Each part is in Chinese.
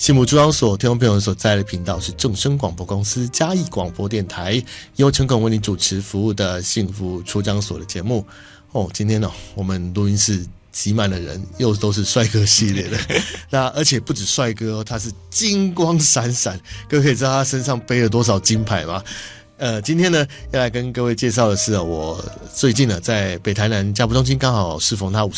幸福出张所听众朋友所在的频道是正声广播公司嘉义广播电台，由陈孔为你主持服务的幸福出张所的节目。今天我们录音室挤满了人，又都是帅哥系列的。那而且不止帅哥他是金光闪闪，各位可以知道他身上背了多少金牌吗？今天呢要来跟各位介绍的是我最近呢在北台南家福中心刚好适逢他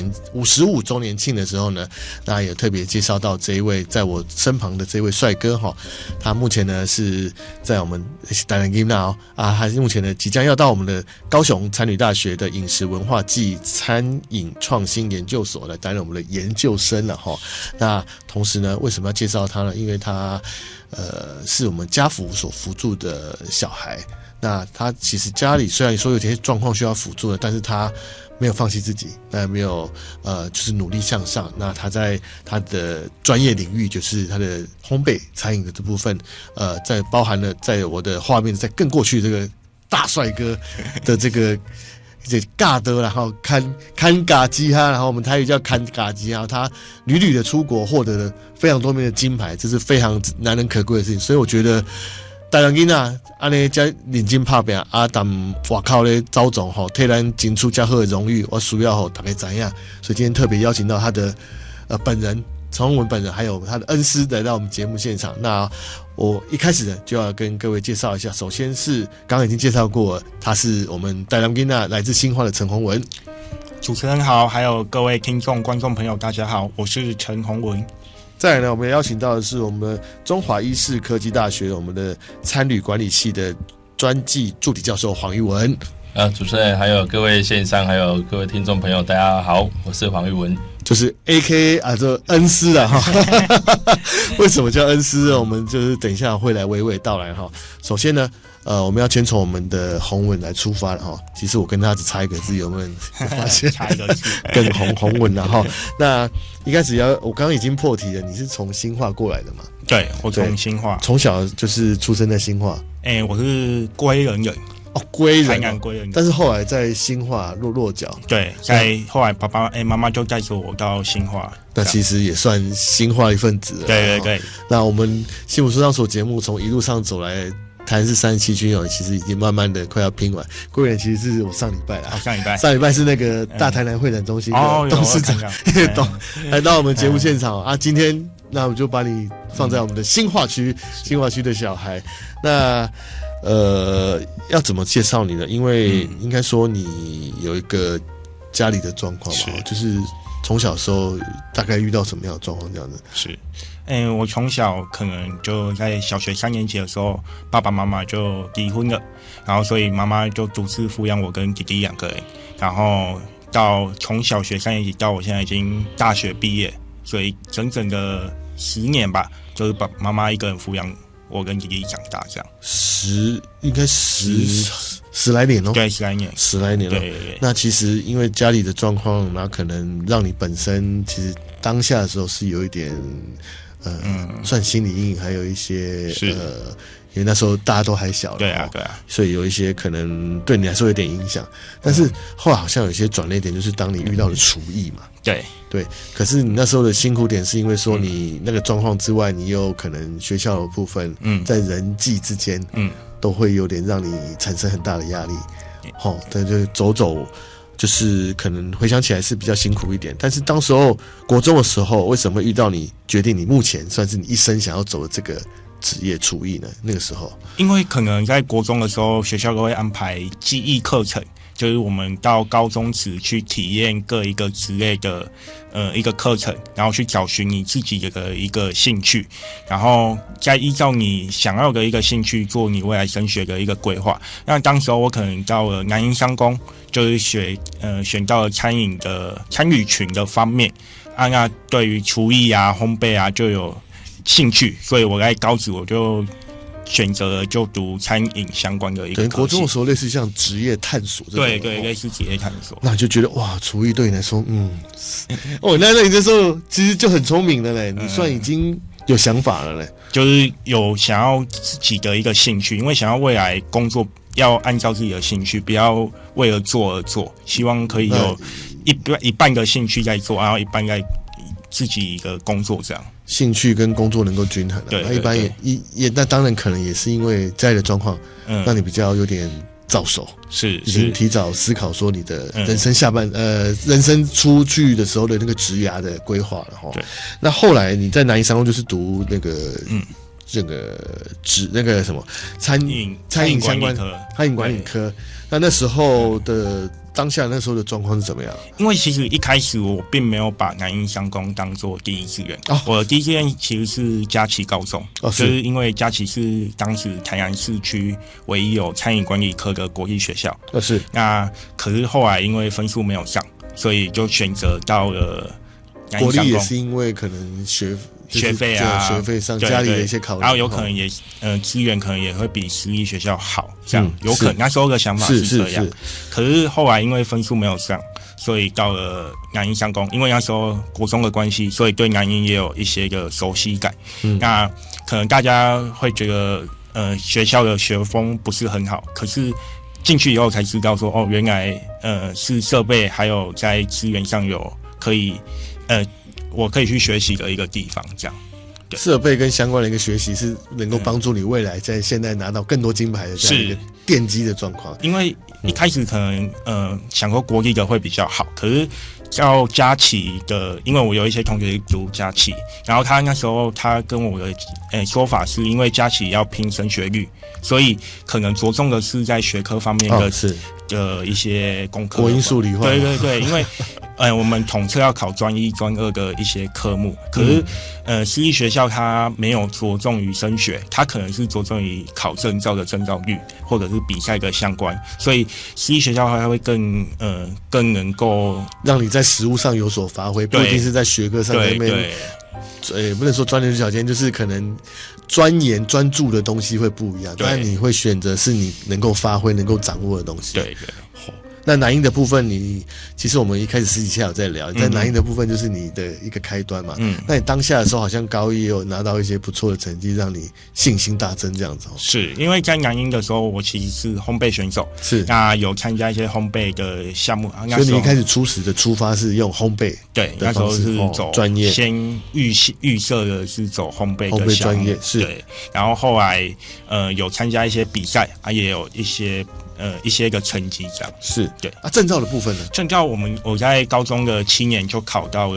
55周年庆的时候呢，那也特别介绍到这一位在我身旁的这位帅哥他目前呢是在我们台南金纳他目前呢即将要到我们的高雄餐旅大学的饮食文化暨餐饮创新研究所来担任我们的研究生了那同时呢为什么要介绍他呢？因为他是我们家福所辅助的小孩，那他其实家里虽然说有些状况需要辅助的，但是他没有放弃自己，那没有就是努力向上。那他在他的专业领域，就是他的烘焙餐饮的这部分，在包含了在我的画面在更过去这个大帅哥的这个尬的，然后看嘎基然后我们台语叫看嘎基他屡屡的出国获得了非常多面的金牌，这是非常难能可贵的事情。所以我觉得台湾囡仔安尼才认真打拼但外口咧招总替咱争取较好的荣誉，我需要大家知道。所以今天特别邀请到他的本人陈宏文本人，还有他的恩师来到我们节目现场。那我一开始呢就要跟各位介绍一下，首先是刚刚已经介绍过，他是我们台南囡仔来自新化的陈宏文。 主持人好，还有各位听众观众朋友大家好，我是陈宏文。 再来呢，我们邀请到的是我们中华医事科技大学我们的餐旅管理系的专技助理教授黄玉文。 主持人还有各位线上还有各位听众朋友大家好，我是黄玉文， 就是 AKA 这恩师为什么叫恩师呢？我们就是等一下会来娓娓道来首先呢我们要先从我们的宏文来出发了其实我跟他只差一个字，有没有发现？ 差一个字更宏文了那一开始我刚刚已经破题了，你是从新化过来的吗？ 对，我从新化， 从小就是出生在新化。 我是归仁人。 归仁， 台南归仁， 但是后来在新化落脚。 对，在后来妈妈就带着我到新化， 那其实也算新化一份子了。 对对对。那我们幸福出张所节目从一路上走来，台南市37区其实已经慢慢的快要拼完。归仁其实是我上礼拜啦，上礼拜是那个大台南会展中心的董事长来到我们节目现场今天那我就把你放在我们的新化区的小孩。那要怎么介绍你呢？因为应该说你有一个家里的状况嘛，就是从小的时候大概遇到什么样的状况这样子？ 是，我从小可能就在小学3年级的时候，爸爸妈妈就离婚了，然后所以妈妈就独自抚养我跟弟弟2个人，然后从小学3年级到我现在已经大学毕业，所以整整的10年吧，就是把妈妈一个人抚养我跟弟弟长大这样。 应该十来年对，10来年了。对。那其实因为家里的状况，那可能让你本身其实当下的时候是有一点算心理阴影，还有一些因为那时候大家都还小了， 对啊， 所以有一些可能对你来说有点影响。但是后来好像有一些转捩点，就是当你遇到了厨艺嘛。对，可是你那时候的辛苦点是因为说你那个状况之外，你有可能学校的部分，在人际之间，都会有点让你产生很大的压力。对，就走，就是可能回想起来是比较辛苦一点。但是当时候国中的时候，为什么会遇到你决定你目前算是你一生想要走的这个职业厨艺呢？那个时候， 因为可能在国中的时候，学校都会安排技艺课程。就是我们到高中职去体验各一个职类的一个课程，然后去找寻你自己的一个兴趣，然后再依照你想要的一个兴趣做你未来升学的一个规划。那当时候我可能到了南英商工，就是选到了餐饮的餐旅群的方面那对于厨艺烘焙就有兴趣，所以我在高职我就选择了就读餐饮相关的一个科系。 可能国中的时候类似像职业探索这种。 对，类似职业探索。 那你就觉得哇，厨艺对你来说那你那时候其实就很聪明了嘞，你算已经有想法了嘞。 就是有想要自己的一个兴趣，因为想要未来工作要按照自己的兴趣，不要为了做而做，希望可以有一半的兴趣在做，然后一半在自己一个工作这样。 兴趣跟工作能够均衡、啊。 对， 那一般也那当然可能也是因为家里的状况，让你比较有点早熟，已经提早思考说你的人生人生出去的时候的那个职涯的规划了哈。对。那后来你在南一商工就是读那个这个那个什么餐饮相关餐饮管理科，那时候的当下那时候的状况是怎么样？ 因为其实一开始我并没有把南一商工当做第一志愿，我的第一志愿其实是佳琪高中，就是因为佳琪是当时台南市区唯一有餐饮管理科的国立学校， 是。 那可是后来因为分数没有上，所以就选择到了南一商工。 国立也是因为可能学费啊，学费上家里的一些考虑， 然后有可能也资源可能也会比私立学校好，这样有可能那时候的想法是这样。可是后来因为分数没有上，所以到了南一商工，因为那时候国中的关系，所以对南一也有一些的熟悉感。那可能大家会觉得学校的学风不是很好，可是进去以后才知道说哦，原来是设备还有在资源上有可以我可以去学习的一个地方，这样。 设备跟相关的一个学习是能够帮助你未来在现在拿到更多金牌的这样一个奠基的状况。 因为一开始可能想说国立的会比较好，可是到佳琪的，因为我有一些同学读佳琪，然后他那时候他跟我的说法是因为佳琪要拼升学率，所以可能着重的是在学科方面的一些功课， 国英数理化。 对，因为我们统测要考专一、专二的一些科目，可是私立学校它没有着重于升学，它可能是着重于考证照的证照率，或者是比赛的相关，所以私立学校它会更能够让你在实务上有所发挥，不一定是在学科上面。对，不能说钻牛角尖，就是可能钻研专注的东西会不一样，但你会选择是你能够发挥、能够掌握的东西。 对。 那南一的部分其实我们一开始私底下有在聊，在南一的部分就是你的一个开端嘛。那你当下的时候好像高一也有拿到一些不错的成绩，让你信心大增这样子。 是因为在南一的时候，我其实是烘焙选手，那有参加一些烘焙的项目。 所以你一开始初始的出发是用烘焙， 对，那时候是走专业，先预设的是走烘焙的项目，对。然后后来有参加一些比赛也有一些个成绩这样。 是对证照的部分呢？ 证照我在高中的7年就考到了